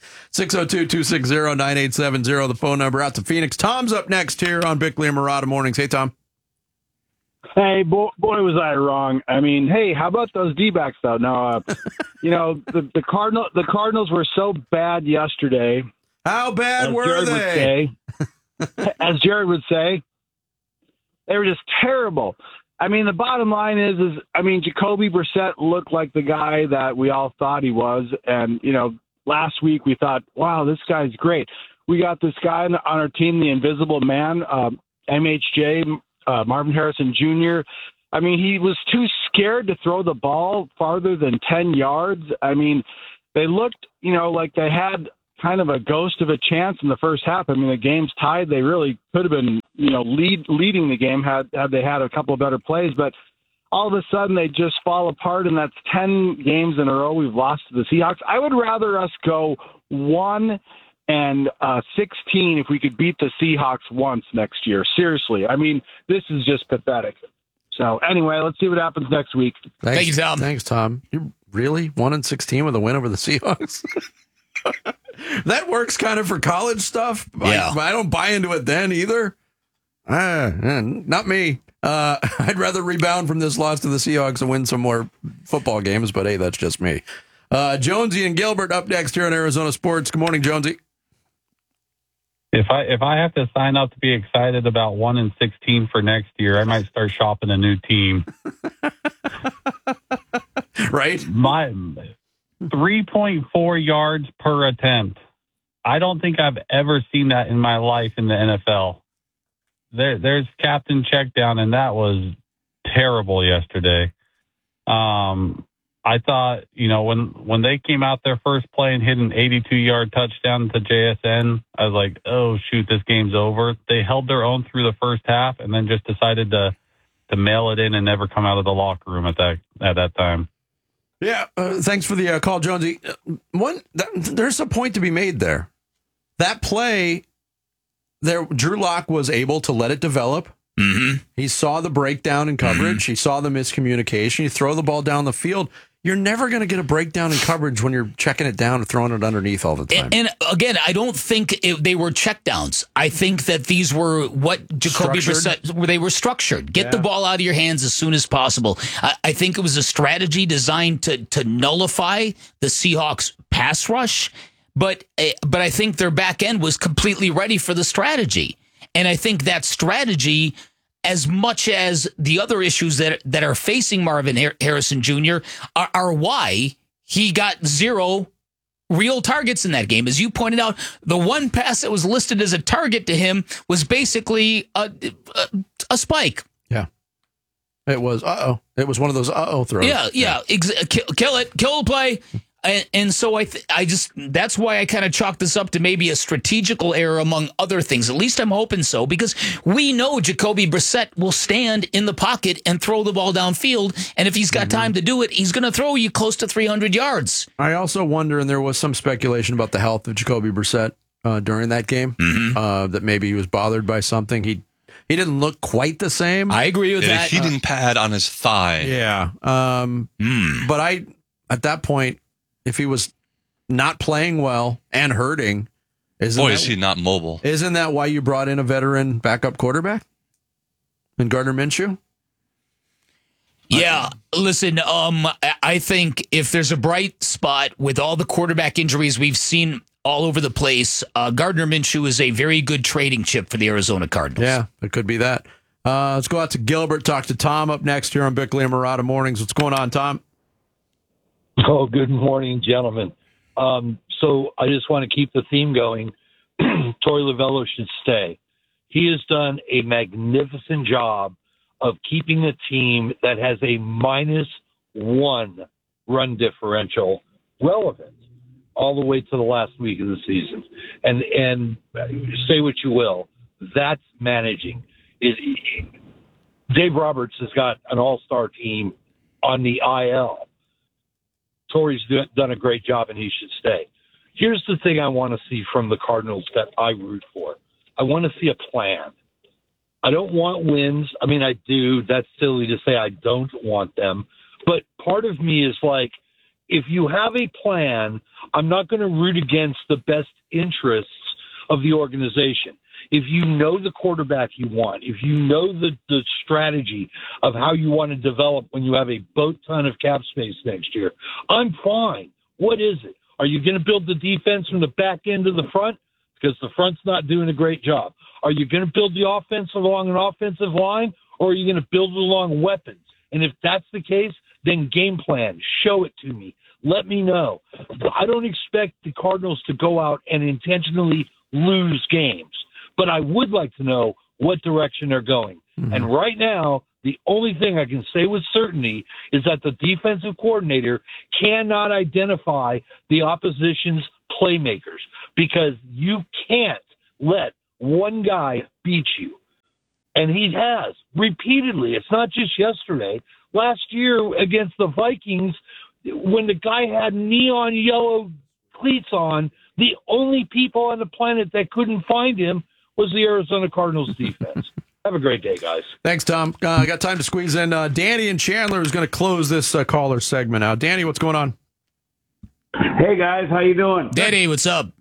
602-260-9870, the phone number out to Phoenix. Tom's up next here on Bickley and Murata Mornings. Hey, Tom. Hey, boy, was I wrong. I mean, hey, how about those D-backs, though? No, the Cardinals were so bad yesterday. How bad were they? As Jared would say, they were just terrible. I mean, the bottom line is Jacoby Brissett looked like the guy that we all thought he was. And, last week we thought, wow, this guy's great. We got this guy on our team, the Invisible Man, MHJ, Marvin Harrison Jr. I mean, he was too scared to throw the ball farther than 10 yards. I mean, they looked, like they had kind of a ghost of a chance in the first half. I mean, the game's tied. They really could have been, leading the game had they had a couple of better plays. But all of a sudden, they just fall apart, and that's 10 games in a row we've lost to the Seahawks. I would rather us go 1-16 if we could beat the Seahawks once next year. Seriously. I mean, this is just pathetic. So anyway, let's see what happens next week. Thank you, Tom. Thanks, Tom. You really 1-16 with a win over the Seahawks? That works kind of for college stuff. Yeah. I don't buy into it then either. Not me. I'd rather rebound from this loss to the Seahawks and win some more football games, but hey, that's just me. Jonesy and Gilbert up next here on Arizona Sports. Good morning, Jonesy. If I have to sign up to be excited about 1-16 for next year, I might start shopping a new team. Right? My 3.4 yards per attempt. I don't think I've ever seen that in my life in the NFL. There's Captain Checkdown, and that was terrible yesterday. I thought, when they came out their first play and hit an 82-yard touchdown to JSN, I was like, oh, shoot, this game's over. They held their own through the first half and then just decided to mail it in and never come out of the locker room at that time. Yeah, thanks for the call, Jonesy. There's a point to be made there. That play, Drew Lock was able to let it develop. Mm-hmm. He saw the breakdown in coverage. He saw the miscommunication. You throw the ball down the field. You're never going to get a breakdown in coverage when you're checking it down and throwing it underneath all the time. And again, I don't think they were checkdowns. I think that these were what Jacoby Brissett, they were structured. Get the ball out of your hands as soon as possible. I think it was a strategy designed to nullify the Seahawks pass rush, but I think their back end was completely ready for the strategy. And I think that strategy, as much as the other issues that are facing Marvin Harrison Jr., are why he got 0 real targets in that game. As you pointed out, the one pass that was listed as a target to him was basically a spike. Yeah. It was, It was one of those throws. Yeah. Kill it. Kill the play. And so I just that's why I kind of chalk this up to maybe a strategical error among other things. At least I'm hoping so, because we know Jacoby Brissett will stand in the pocket and throw the ball downfield. And if he's got time to do it, he's going to throw you close to 300 yards. I also wonder, and there was some speculation about the health of Jacoby Brissett during that game, that maybe he was bothered by something. He didn't look quite the same. I agree with that. A heating pad on his thigh. Yeah. But at that point, if he was not playing well and hurting, is he not mobile? Isn't that why you brought in a veteran backup quarterback in Gardner Minshew? Yeah, listen, I think if there's a bright spot with all the quarterback injuries we've seen all over the place, Gardner Minshew is a very good trading chip for the Arizona Cardinals. Yeah, it could be that. Let's go out to Gilbert, talk to Tom up next here on Bickley and Murata Mornings. What's going on, Tom? Oh, good morning, gentlemen. So I just want to keep the theme going. Torey Lovello should stay. He has done a magnificent job of keeping a team that has a -1 run differential relevant all the way to the last week of the season. And say what you will, that's managing. Dave Roberts has got an all-star team on the IL. Torrey's done a great job, and he should stay. Here's the thing I want to see from the Cardinals that I root for. I want to see a plan. I don't want wins. I mean, I do. That's silly to say I don't want them. But part of me is like, if you have a plan, I'm not going to root against the best interests of the organization. if you know the quarterback you want, if you know the strategy of how you want to develop when you have a boat ton of cap space next year, I'm fine. What is it? Are you going to build the defense from the back end to the front? Because the front's not doing a great job. Are you going to build the offense along an offensive line, or are you going to build it along weapons? And if that's the case, then game plan. Show it to me. Let me know. I don't expect the Cardinals to go out and intentionally lose games, but I would like to know what direction they're going. Mm-hmm. And right now, the only thing I can say with certainty is that the defensive coordinator cannot identify the opposition's playmakers, because you can't let one guy beat you. And he has repeatedly. It's not just yesterday. Last year against the Vikings, when the guy had neon yellow cleats on, the only people on the planet that couldn't find him was the Arizona Cardinals defense. Have a great day, guys. Thanks, Tom. I got time to squeeze in Danny and Chandler is going to close this caller segment out. Danny, what's going on? Hey, guys. How you doing? Danny, what's up?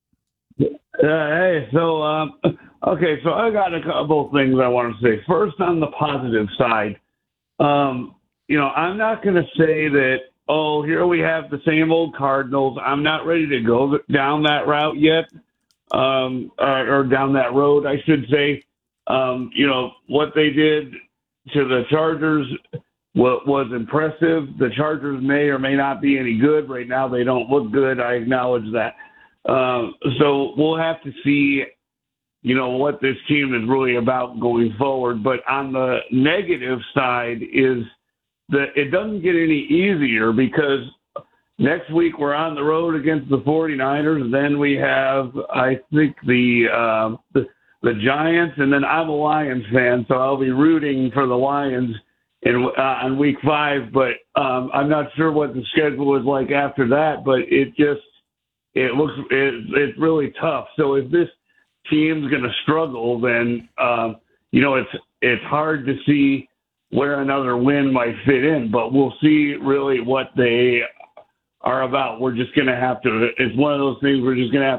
Hey, so, okay, so I got a couple of things I want to say. First, on the positive side, I'm not going to say that, here we have the same old Cardinals. I'm not ready to go down that route yet, or down that road, I should say. What they did to the Chargers was impressive. The Chargers may or may not be any good. Right now, they don't look good. I acknowledge that. So we'll have to see, what this team is really about going forward. But on the negative side is that it doesn't get any easier, because next week we're on the road against the 49ers. Then we have, I think, the Giants, and then I'm a Lions fan, so I'll be rooting for the Lions on week 5. But I'm not sure what the schedule is like after that. But it's really tough. So if this team's going to struggle, then it's hard to see where another win might fit in. But we'll see really what they are about. We're just going to have to. It's one of those things we're just going to have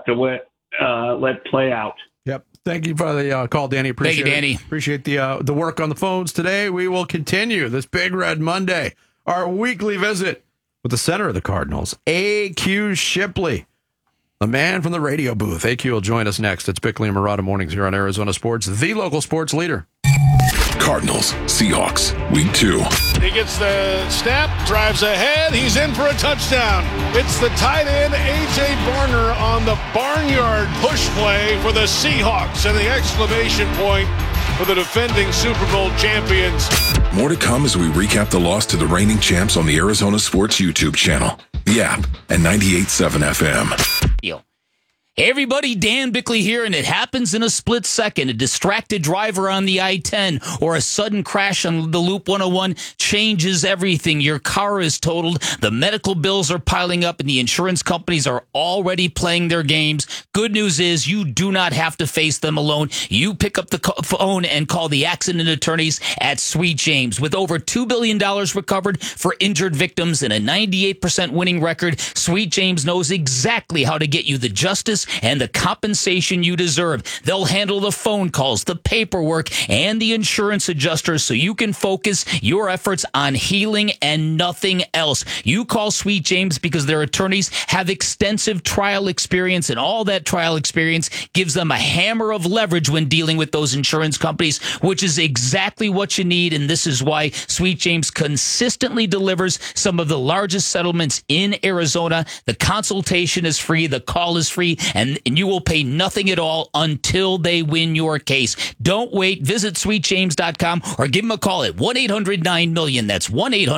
to let play out. Yep. Thank you for the call, Danny. Appreciate Thank you, Danny. Appreciate the work on the phones today. We will continue this Big Red Monday, our weekly visit with the center of the Cardinals, A.Q. Shipley, the man from the radio booth. A.Q. will join us next. It's Bickley and Murata Mornings here on Arizona Sports, the local sports leader. Cardinals, Seahawks, Week 2. He gets the snap, drives ahead. He's in for a touchdown. It's the tight end, A.J. Barner, on the barnyard push play for the Seahawks, and the exclamation point for the defending Super Bowl champions. More to come as we recap the loss to the reigning champs on the Arizona Sports YouTube channel, the app, and 98.7 FM. Hey everybody, Dan Bickley here, and it happens in a split second. A distracted driver on the I-10 or a sudden crash on the Loop 101 changes everything. Your car is totaled, the medical bills are piling up, and the insurance companies are already playing their games. Good news is you do not have to face them alone. You pick up the phone and call the accident attorneys at Sweet James. With over $2 billion recovered for injured victims and a 98% winning record, Sweet James knows exactly how to get you the justice and the compensation you deserve. They'll handle the phone calls, the paperwork, and the insurance adjusters so you can focus your efforts on healing and nothing else. You call Sweet James because their attorneys have extensive trial experience, and all that trial experience gives them a hammer of leverage when dealing with those insurance companies, which is exactly what you need, and this is why Sweet James consistently delivers some of the largest settlements in Arizona. The consultation is free, the call is free, and you will pay nothing at all until they win your case. Don't wait. Visit sweetjames.com or give them a call at 1-800-9-MILLION. That's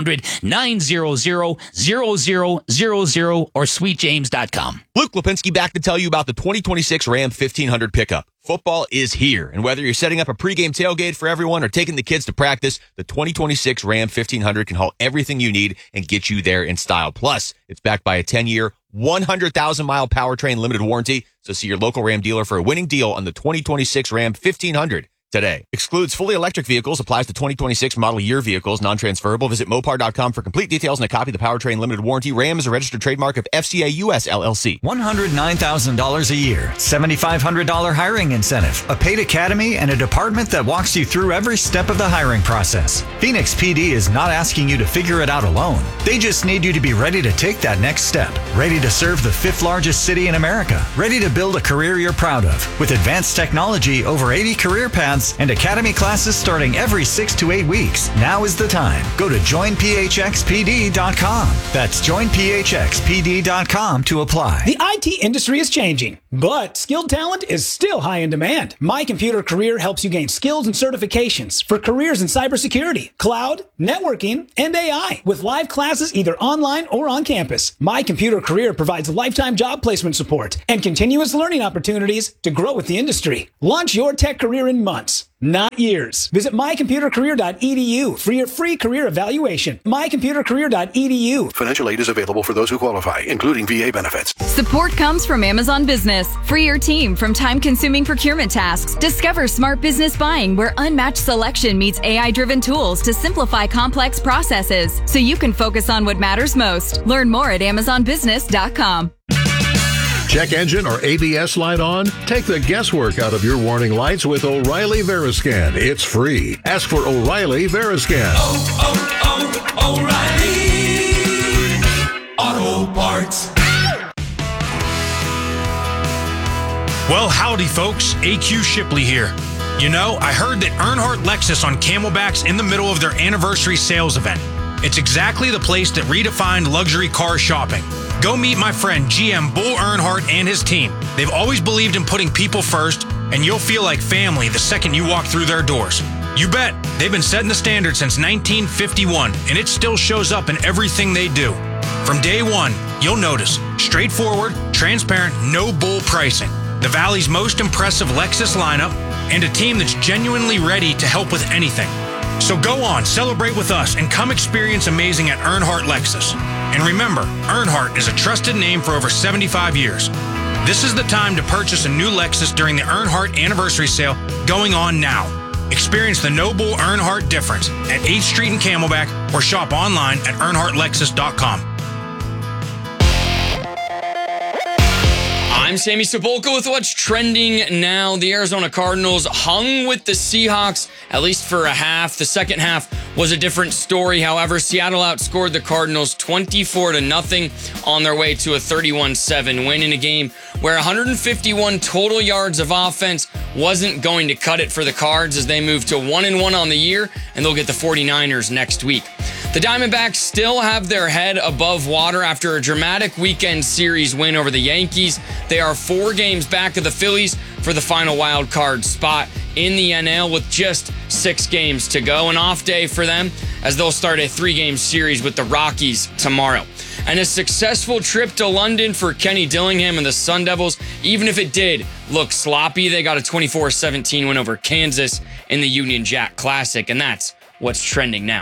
1-800-900-0000 or sweetjames.com. Luke Lipinski back to tell you about the 2026 Ram 1500 pickup. Football is here, and whether you're setting up a pregame tailgate for everyone or taking the kids to practice, the 2026 Ram 1500 can haul everything you need and get you there in style. Plus, it's backed by a 10-year, 100,000-mile powertrain limited warranty, so see your local Ram dealer for a winning deal on the 2026 Ram 1500. today. Excludes fully electric vehicles. Applies to 2026 model year vehicles. Non-transferable. Visit Mopar.com for complete details and a copy of the powertrain limited warranty. Ram is a registered trademark of FCA US LLC. $109,000 a year. $7,500 hiring incentive. A paid academy and a department that walks you through every step of the hiring process. Phoenix PD is not asking you to figure it out alone. They just need you to be ready to take that next step. Ready to serve the 5th largest city in America. Ready to build a career you're proud of. With advanced technology, over 80 career paths, and academy classes starting every 6 to 8 weeks. Now is the time. Go to joinphxpd.com. That's joinphxpd.com to apply. The IT industry is changing, but skilled talent is still high in demand. My Computer Career helps you gain skills and certifications for careers in cybersecurity, cloud, networking, and AI with live classes either online or on campus. My Computer Career provides lifetime job placement support and continuous learning opportunities to grow with the industry. Launch your tech career in months, not years. Visit mycomputercareer.edu for your free career evaluation. mycomputercareer.edu. Financial aid is available for those who qualify, including VA benefits. Support comes from Amazon Business. Free your team from time-consuming procurement tasks. Discover smart business buying where unmatched selection meets AI-driven tools to simplify complex processes so you can focus on what matters most. Learn more at amazonbusiness.com. Check engine or ABS light on? Take the guesswork out of your warning lights with O'Reilly Veriscan. It's free. Ask for O'Reilly Veriscan. O'Reilly Auto Parts. Well, howdy, folks. AQ Shipley here. You know, I heard that Earnhardt Lexus on Camelback's in the middle of their anniversary sales event. It's exactly the place that redefined luxury car shopping. Go meet my friend GM Bull Earnhardt and his team. They've always believed in putting people first, and you'll feel like family the second you walk through their doors. You bet. They've been setting the standard since 1951, and it still shows up in everything they do. From day one, you'll notice straightforward, transparent, no bull pricing, the Valley's most impressive Lexus lineup, and a team that's genuinely ready to help with anything. So go on, celebrate with us, and come experience amazing at Earnhardt Lexus. And remember, Earnhardt is a trusted name for over 75 years. This is the time to purchase a new Lexus during the Earnhardt anniversary sale going on now. Experience the no bull Earnhardt difference at 8th Street in Camelback or shop online at earnhardtlexus.com. I'm Sammy Sepulka with what's trending now. The Arizona Cardinals hung with the Seahawks, at least for a half. The second half was a different story. However, Seattle outscored the Cardinals 24-0 on their way to a 31-7 win in a game where 151 total yards of offense wasn't going to cut it for the Cards as they move to 1-1 on the year, and they'll get the 49ers next week. The Diamondbacks still have their head above water after a dramatic weekend series win over the Yankees. They are 4 games back of the Phillies for the final wild card spot in the NL with just 6 games to go. An off day for them as they'll start a 3-game series with the Rockies tomorrow. And a successful trip to London for Kenny Dillingham and the Sun Devils, even if it did look sloppy. They got a 24-17 win over Kansas in the Union Jack Classic, and that's what's trending now.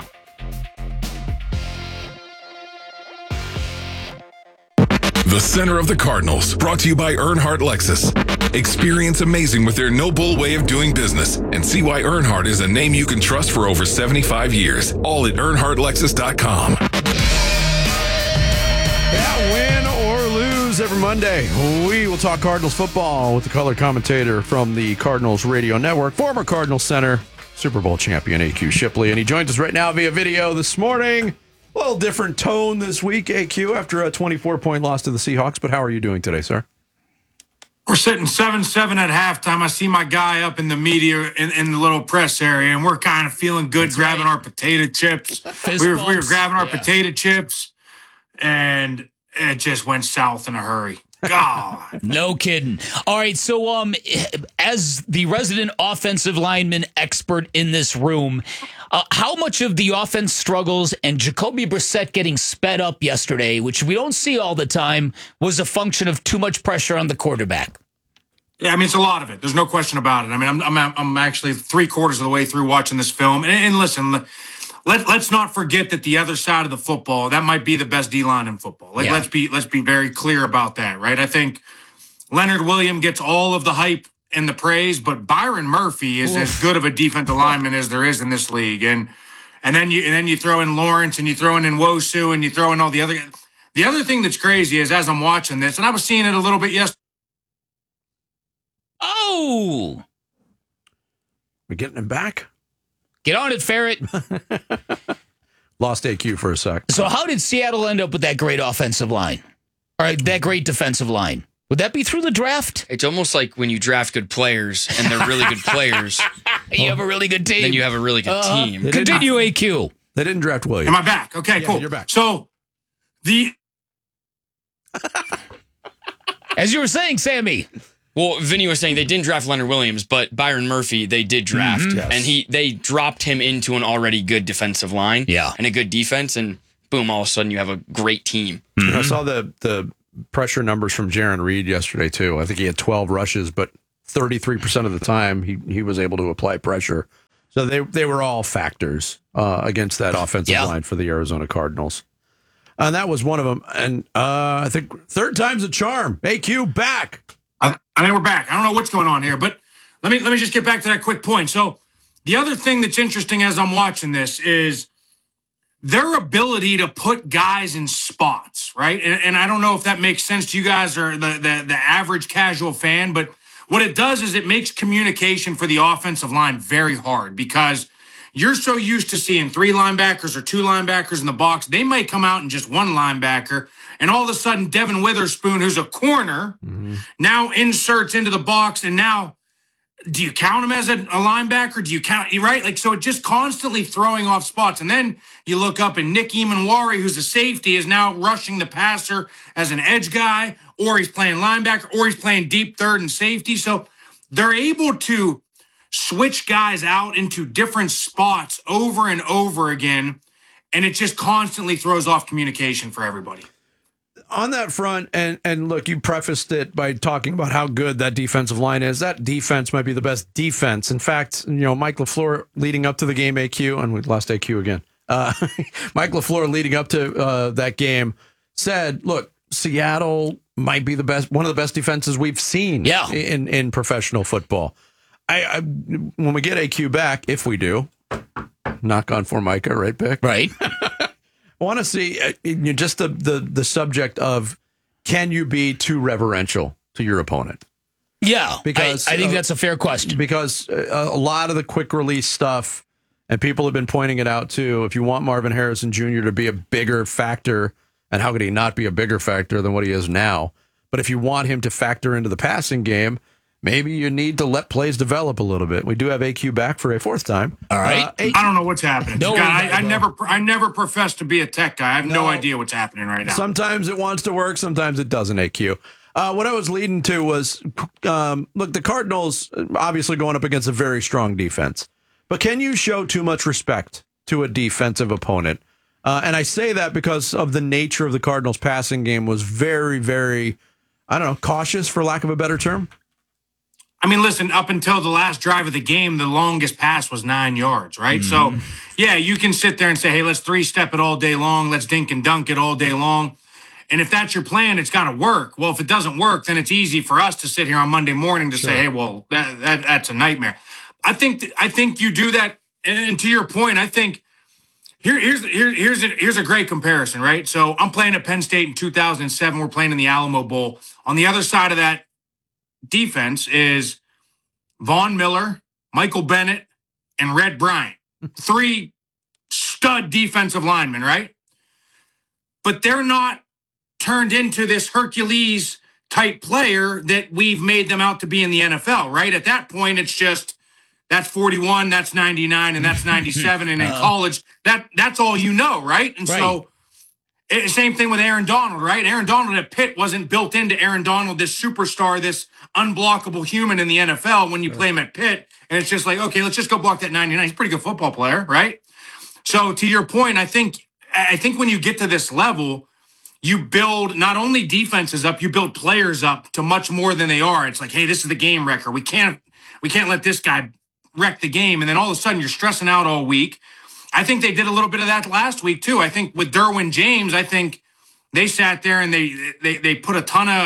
The Center of the Cardinals, brought to you by Earnhardt Lexus. Experience amazing with their no bull way of doing business and see why Earnhardt is a name you can trust for over 75 years. All at earnhardtlexus.com. Yeah, win or lose every Monday. We will talk Cardinals football with the color commentator from the Cardinals Radio Network, former Cardinals center, Super Bowl champion AQ Shipley, and he joins us right now via video this morning. A little different tone this week, AQ, after a 24-point loss to the Seahawks. But how are you doing today, sir? We're sitting 7-7 at halftime. I see my guy up in the media in the little press area, and we're kind of feeling good, grabbing our potato chips. We were grabbing our potato chips, and it just went south in a hurry. God. No kidding. All right, so as the resident offensive lineman expert in this room, how much of the offense struggles and Jacoby Brissett getting sped up yesterday, which we don't see all the time, was a function of too much pressure on the quarterback? Yeah, I mean, it's a lot of it. There's no question about it. I mean, I'm actually 3/4 of the way through watching this film. And listen, let's not forget that the other side of the football, that might be the best D-line in football. Let's be very clear about that, right? I think Leonard Williams gets all of the hype and the praise, but Byron Murphy is as good of a defensive lineman as there is in this league. And then you throw in Lawrence, and you throw in Nwosu, and you throw in all the other guys. The other thing that's crazy is, as I'm watching this, and I was seeing it a little bit yesterday. Oh! We're getting him back? Get on it, Ferret. Lost AQ for a sec. So how did Seattle end up with that great offensive line? All right, that great defensive line. Would that be through the draft? It's almost like when you draft good players, and they're really good players. You have a really good team. Then you have a really good team. Continue, AQ. They didn't draft Williams. Am I back? Okay, cool. You're back. So as you were saying, Sammy. Well, Vinny was saying they didn't draft Leonard Williams, but Byron Murphy they did draft, and they dropped him into an already good defensive line, and a good defense, and boom, all of a sudden you have a great team. I saw the pressure numbers from Jaron Reed yesterday too. I think he had 12 rushes, but 33% of the time he was able to apply pressure. So they were all factors against that offensive line for the Arizona Cardinals. And that was one of them. And I think third time's a charm. AQ back. I mean, we're back. I don't know what's going on here, but let me just get back to that quick point. So the other thing that's interesting as I'm watching this is their ability to put guys in spots, right? And I don't know if that makes sense to you guys or the average casual fan, but what it does is it makes communication for the offensive line very hard because you're so used to seeing 3 linebackers or 2 linebackers in the box. They might come out in just 1 linebacker, and all of a sudden Devin Witherspoon, who's a corner, now inserts into the box, and now do you count him as a linebacker? Do you count, right? Like, so it just constantly throwing off spots. And then you look up and Nick Emanwari, who's a safety, is now rushing the passer as an edge guy, or he's playing linebacker, or he's playing deep third and safety. So they're able to switch guys out into different spots over and over again. And it just constantly throws off communication for everybody. On that front, and look, you prefaced it by talking about how good that defensive line is. That defense might be the best defense. In fact, Mike LaFleur leading up to the game, AQ, and we lost AQ again. Mike LaFleur leading up to that game said, look, Seattle might be one of the best defenses we've seen in professional football. I when we get AQ back, if we do, knock on Formica, right, Pick? Right. I want to see just the subject of, can you be too reverential to your opponent? Yeah, because I think that's a fair question. Because a lot of the quick release stuff, and people have been pointing it out too, if you want Marvin Harrison Jr. to be a bigger factor, and how could he not be a bigger factor than what he is now? But if you want him to factor into the passing game, maybe you need to let plays develop a little bit. We do have AQ back for a 4th time. All right. I don't know what's happening. I never professed to be a tech guy. I have no idea what's happening right now. Sometimes it wants to work. Sometimes it doesn't, AQ. What I was leading to was, look, the Cardinals obviously going up against a very strong defense. But can you show too much respect to a defensive opponent? And I say that because of the nature of the Cardinals' passing game was very, very, I don't know, cautious, for lack of a better term. I mean, listen, up until the last drive of the game, the longest pass was 9 yards, right? So, yeah, you can sit there and say, hey, let's 3-step it all day long. Let's dink and dunk it all day long. And if that's your plan, it's got to work. Well, if it doesn't work, then it's easy for us to sit here on Monday morning to say, hey, well, that's a nightmare. I think you do that. And to your point, I think here's a great comparison, right? So I'm playing at Penn State in 2007. We're playing in the Alamo Bowl. On the other side of that defense is Von Miller, Michael Bennett, and Red Bryant. 3 stud defensive linemen, right? But they're not turned into this Hercules type player that we've made them out to be in the NFL, right? At that point, it's just that's 41, that's 99, and that's 97. And in college, that's all you know, right? And so same thing with Aaron Donald, right? Aaron Donald at Pitt wasn't built into Aaron Donald, this superstar, this unblockable human in the NFL when you play him at Pitt. And it's just like, okay, let's just go block that 99. He's a pretty good football player, right? So to your point, I think when you get to this level, you build not only defenses up, you build players up to much more than they are. It's like, hey, this is the game wrecker. We can't let this guy wreck the game. And then all of a sudden you're stressing out all week. I think they did a little bit of that last week too. I think with Derwin James, I think they sat there and they put a ton of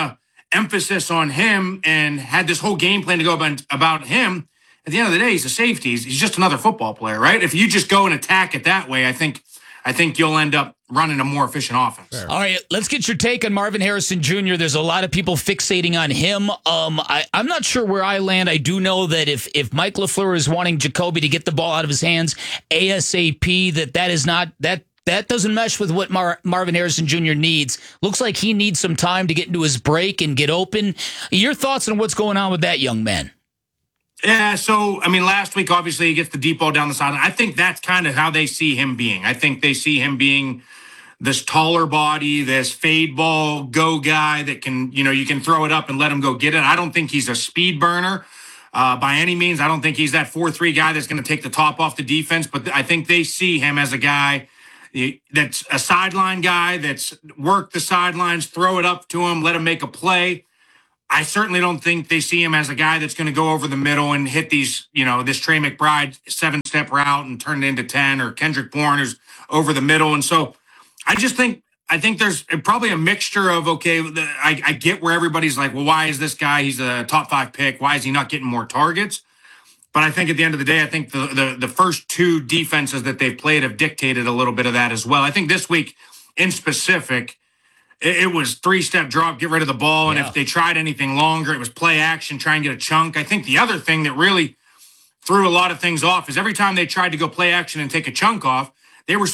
emphasis on him and had this whole game plan to go about him, at the end of the day, he's a safety. He's just another football player, right? If you just go and attack it that way, I think you'll end up running a more efficient offense. Fair. All right, let's get your take on Marvin Harrison Jr. There's a lot of people fixating on him. I'm not sure where I land. I do know that if Mike LaFleur is wanting Jacoby to get the ball out of his hands ASAP, that doesn't mesh with what Marvin Harrison Jr. needs. Looks like he needs some time to get into his break and get open. Your thoughts on what's going on with that young man? Yeah, so, I mean, last week, obviously, he gets the deep ball down the sideline. I think that's kind of how they see him being. I think they see him being this taller body, this fade ball go guy that can, you can throw it up and let him go get it. I don't think he's a speed burner by any means. I don't think he's that 4-3 guy that's going to take the top off the defense, but I think they see him as a guy that's a sideline guy that's worked the sidelines, throw it up to him, let him make a play. I certainly don't think they see him as a guy that's going to go over the middle and hit these, this Trey McBride 7-step route and turn it into 10, or Kendrick Bourne who's over the middle. And so I think there's probably a mixture of, I get where everybody's like, well, why is this guy, he's a top 5 pick, why is he not getting more targets? But I think at the end of the day, I think the first 2 defenses that they've played have dictated a little bit of that as well. I think this week in specific, it was 3-step drop, get rid of the ball. And if they tried anything longer, it was play action, try and get a chunk. I think the other thing that really threw a lot of things off is every time they tried to go play action and take a chunk off, they were